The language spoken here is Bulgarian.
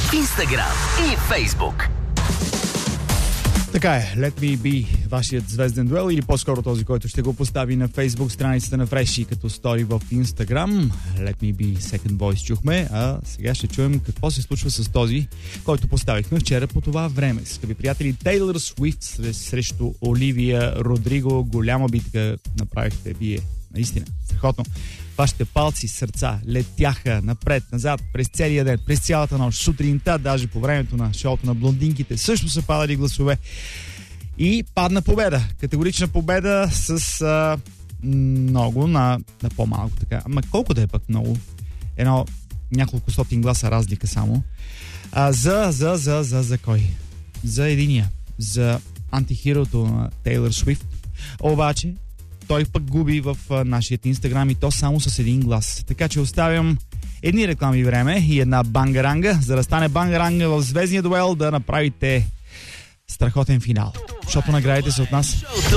Instagram и Facebook. Така е, Let Me Be, вашият звезден дуел, или по-скоро този, който ще го постави на Facebook страницата на Фреши като стори в Instagram. Let Me Be Second Voice чухме, а сега ще чуем какво се случва с този, който поставихме вчера по това време. Скъпи приятели, Тейлър Суифт срещу Оливия Родриго. Голяма битка направихте вие. Наистина, страхотно. Вашите палци, сърца летяха напред, назад, през целия ден, през цялата нощ, сутринта, даже по времето на шоуто на блондинките също са падали гласове. И падна победа. Категорична победа с много на по-малко така. Ама колко да е пък много? Няколко стотин гласа разлика само. За кой? За единия. За антихирото на Тейлър Суифт. Обаче той пък губи в нашия Инстаграм и то само с един глас. Така че оставям едни реклами време и една бангаранга, за да стане бангаранга в звездния дуел, да направите страхотен финал. Защото наградите са от нас.